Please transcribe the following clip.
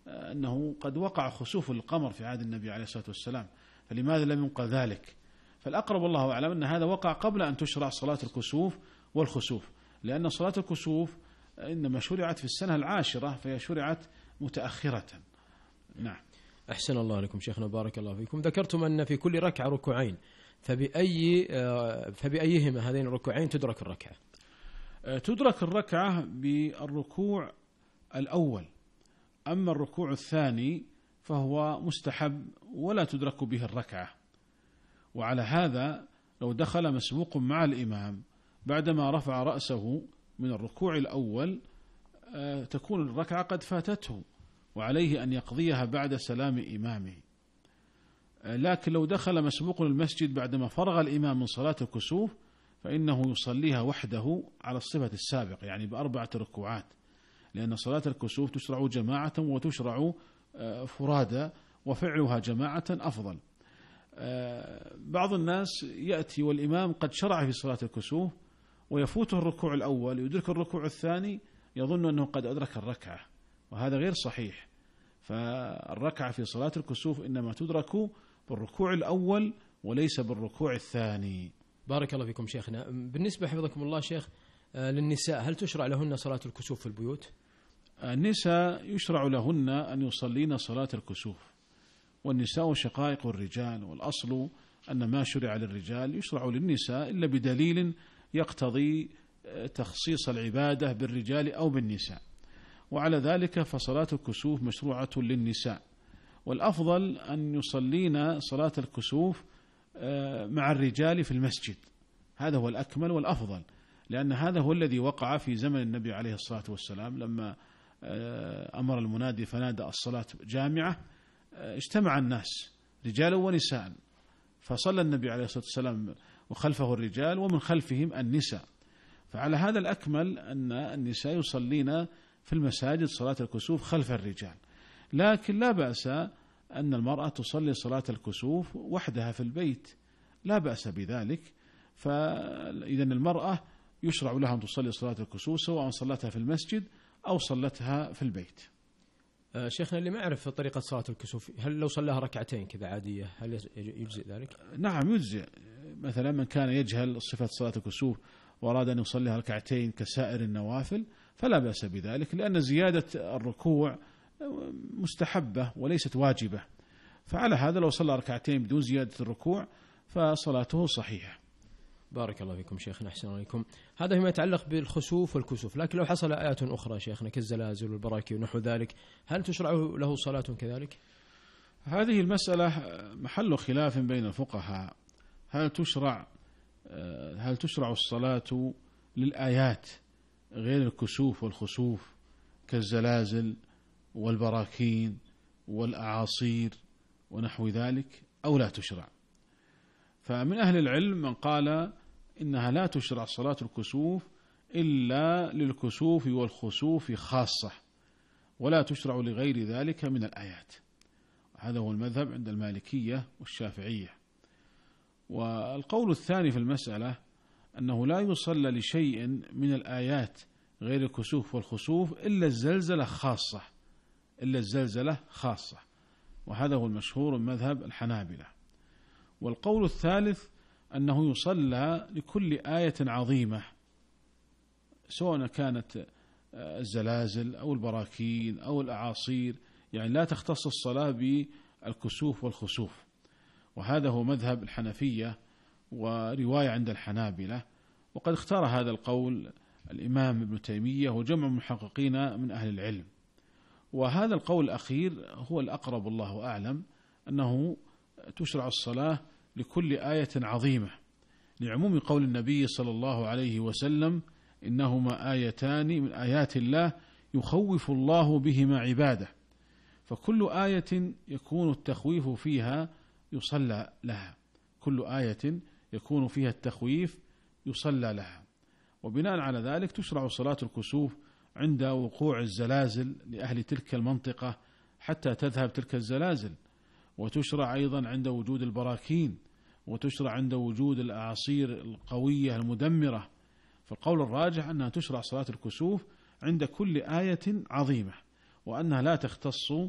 أنه قد وقع خسوف القمر في عهد النبي عليه الصلاة والسلام، فلماذا لم ينقل ذلك؟ فالأقرب والله أعلم أن هذا وقع قبل أن تشرع صلاة الكسوف والخسوف، لأن صلاة الكسوف إنما شرعت في السنة العاشرة، فهي شرعت متأخرة. نعم. أحسن الله لكم شيخنا، بارك الله فيكم. ذكرتم أن في كل ركعة ركوعين، فبأيهما هذين الركوعين تدرك الركعة؟ تدرك الركعة بالركوع الأول، أما الركوع الثاني فهو مستحب ولا تدرك به الركعة. وعلى هذا لو دخل مسبوق مع الإمام بعدما رفع رأسه من الركوع الأول تكون الركعة قد فاتته، وعليه أن يقضيها بعد سلام إمامه. لكن لو دخل مسبوق المسجد بعدما فرغ الإمام من صلاة الكسوف فإنه يصليها وحده على الصفة السابق، يعني ب4 ركوعات، لأن صلاة الكسوف تشرع جماعة وتشرع فرادى، وفعلها جماعة أفضل. بعض الناس يأتي والإمام قد شرع في صلاة الكسوف ويفوته الركوع الأول، يدرك الركوع الثاني يظن أنه قد أدرك الركعة، وهذا غير صحيح. فالركعة في صلاة الكسوف إنما تدرك بالركوع الأول وليس بالركوع الثاني. بارك الله فيكم شيخنا. بالنسبة حفظكم الله شيخ للنساء، هل تشرع لهن صلاة الكسوف في البيوت؟ النساء يشرع لهن أن يصلين صلاة الكسوف، والنساء شقائق الرجال، والأصل أن ما شرع للرجال يشرع للنساء إلا بدليل يقتضي تخصيص العبادة بالرجال أو بالنساء، وعلى ذلك فصلاة الكسوف مشروعة للنساء، والأفضل أن يصلين صلاة الكسوف مع الرجال في المسجد، هذا هو الأكمل والأفضل، لأن هذا هو الذي وقع في زمن النبي عليه الصلاة والسلام لما أمر المنادي فنادى الصلاة جامعة، اجتمع الناس رجالا ونساء، فصلى النبي عليه الصلاة والسلام وخلفه الرجال ومن خلفهم النساء. فعلى هذا الأكمل أن النساء يصلين في المساجد صلاة الكسوف خلف الرجال، لكن لا بأس أن المرأة تصلي صلاة الكسوف وحدها في البيت، لا بأس بذلك. فإذا المرأة يشرع لها أن تصلي صلاة الكسوف سواء صلتها في المسجد أو صلتها في البيت. شيخنا اللي ما يعرف طريقة صلاة الكسوف، هل لو صلاها ركعتين كذا عادية هل يجزئ ذلك؟ نعم يجزئ. مثلا من كان يجهل صفة صلاة الكسوف وأراد أن يصليها ركعتين كسائر النوافل فلا بأس بذلك، لأن زيادة الركوع مستحبة وليست واجبة، فعلى هذا لو صلى ركعتين بدون زيادة الركوع فصلاته صحيحة. بارك الله فيكم شيخنا، أحسن عليكم. هذا فيما يتعلق بالخسوف والكسوف، لكن لو حصل آيات أخرى شيخنا كالزلازل والبراكين ونحو ذلك هل تشرع له صلاة كذلك؟ هذه المسألة محل خلاف بين الفقهاء، هل تشرع الصلاة للآيات غير الكسوف والخسوف كالزلازل والبراكين والأعاصير ونحو ذلك أو لا تشرع؟ فمن أهل العلم من قال إنها لا تشرع صلاة الكسوف إلا للكسوف والخسوف خاصة، ولا تشرع لغير ذلك من الآيات. هذا هو المذهب عند المالكية والشافعية. والقول الثاني في المسألة أنه لا يصلى لشيء من الآيات غير الكسوف والخسوف إلا الزلزلة خاصة، وهذا هو المشهور من مذهب الحنابلة. والقول الثالث أنه يصلى لكل آية عظيمة سواء كانت الزلازل أو البراكين أو الأعاصير، يعني لا تختص الصلاة بالكسوف والخسوف، وهذا هو مذهب الحنفية ورواية عند الحنابلة. وقد اختار هذا القول الإمام ابن تيمية وجمع محققين من أهل العلم. وهذا القول الأخير هو الأقرب الله أعلم، أنه تشرع الصلاة لكل آية عظيمة، لعموم قول النبي صلى الله عليه وسلم إنهما آيتان من آيات الله يخوف الله بهما عباده، فكل آية يكون التخويف فيها يصلى لها، كل آية يكون فيها التخويف يصلى لها. وبناء على ذلك تشرع صلاة الكسوف عند وقوع الزلازل لأهل تلك المنطقة حتى تذهب تلك الزلازل، وتشرع أيضا عند وجود البراكين، وتشرع عند وجود الأعاصير القوية المدمرة. فالقول الراجح أنها تشرع صلاة الكسوف عند كل آية عظيمة، وأنها لا تختص